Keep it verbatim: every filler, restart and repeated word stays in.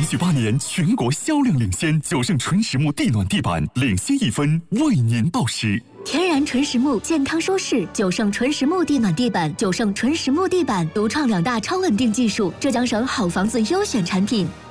续八年全国销量领先，九盛纯实木地暖地板领先一分，为您报时。 天然纯实木，健康舒适。九盛纯实木地暖地板，九盛纯实木地板独创两大超稳定技术，浙江省好房子优选产品。